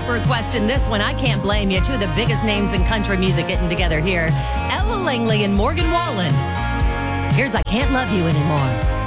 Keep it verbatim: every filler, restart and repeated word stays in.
top request in this one. I can't blame you. Two of the biggest names in country music getting together here. Ella Langley and Morgan Wallen. Here's I Can't Love You Anymore.